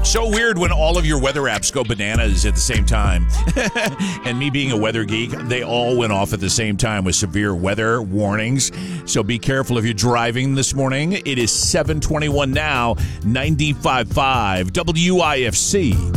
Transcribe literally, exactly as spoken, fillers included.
So weird when all of your weather apps go bananas at the same time. And me being a weather geek, they all went off at the same time with severe weather warnings. So be careful if you're driving this morning. It is seven twenty-one now, ninety-five point five W I F C.